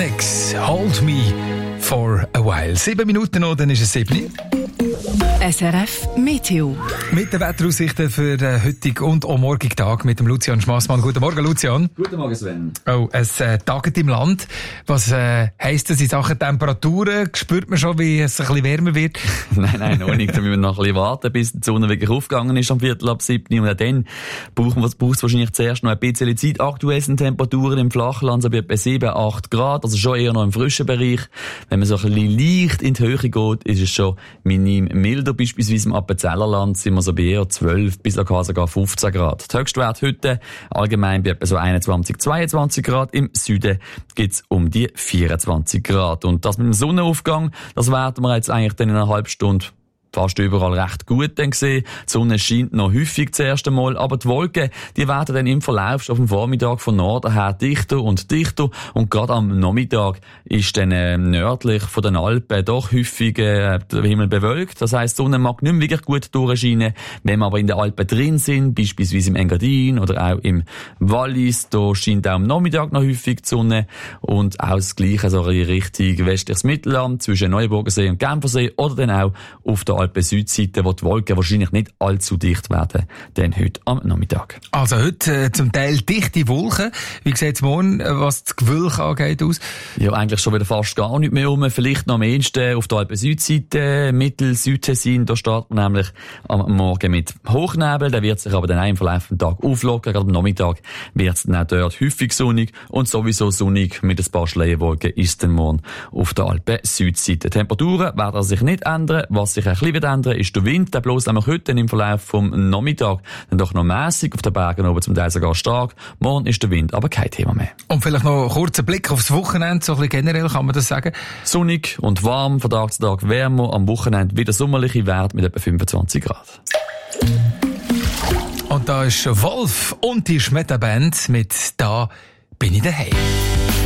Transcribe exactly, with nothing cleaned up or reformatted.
Next, hold me for a while. Sieben Minuten noch, dann ist es sieben. S R F Meteo. Mit den Wetteraussichten für den heutigen und auch morgigen Tag mit dem Lucian Schmassmann. Guten Morgen, Lucian. Guten Morgen, Sven. Oh, es äh, tagt im Land. Was äh, heisst das in Sachen Temperaturen? Spürt man schon, wie es ein bisschen wärmer wird? nein, nein, noch nicht. Da müssen wir noch ein bisschen warten, bis die Sonne wirklich aufgegangen ist am Viertel ab siebten. Und dann brauchen wir, braucht es wahrscheinlich zuerst noch ein bisschen Zeit. Aktuell sind Temperaturen im Flachland so bei sieben, acht Grad, also schon eher noch im frischen Bereich. Wenn man so ein bisschen leicht in die Höhe geht, ist es schon minim milder. Beispielsweise im Appenzellerland sind wir so bei eher zwölf bis sogar fünfzehn Grad. Der Höchstwert heute allgemein bei etwa so einundzwanzig, zweiundzwanzig Grad. Im Süden gibt's um die vierundzwanzig Grad. Und das mit dem Sonnenaufgang, das werden wir jetzt eigentlich dann in einer halben Stunde fast überall recht gut dann gesehen. Die Sonne scheint noch häufig zuerst einmal, aber die Wolken, die werden dann im Verlauf auf dem Vormittag von Norden her dichter und dichter und gerade am Nachmittag ist dann äh, nördlich von den Alpen doch häufig äh, der Himmel bewölkt. Das heisst, die Sonne mag nicht mehr wirklich gut durchscheinen. Wenn wir aber in den Alpen drin sind, beispielsweise im Engadin oder auch im Wallis, da scheint auch am Nachmittag noch häufig die Sonne und auch das Gleiche so in Richtung westliches Mittelland zwischen Neuenburgersee und Genfersee oder dann auch auf der Alpen-Südseite, wo die Wolken wahrscheinlich nicht allzu dicht werden, denn heute am Nachmittag. Also heute äh, zum Teil dichte Wolken. Wie sieht es morgen, äh, was das Gewölk angeht, aus? Ja, eigentlich schon wieder fast gar nicht mehr rum. Vielleicht noch am ehesten auf der Alpen-Südseite, Mittel-Südtessin, da startet man nämlich am Morgen mit Hochnebel, der wird sich aber dann im Verlauf des Tages auflockern. Gerade am Nachmittag wird es dann auch dort häufig sonnig und sowieso sonnig mit ein paar Schleierwolken ist dann morgen auf der Alpen-Südseite. Temperaturen werden sich nicht ändern, was sich ein bisschen wird ändern, ist der Wind. Der bloß nämlich heute im Verlauf vom Nachmittag dann doch noch mässig, auf den Bergen oben zum Teil sogar stark. Morgen ist der Wind aber kein Thema mehr. Und vielleicht noch einen kurzen Blick aufs Wochenende, so ein bisschen generell kann man das sagen. Sonnig und warm, von Tag zu Tag wärmer, am Wochenende wieder sommerliche Werte mit etwa fünfundzwanzig Grad. Und da ist Wolf und die Schmetterband mit «Da bin ich daheim».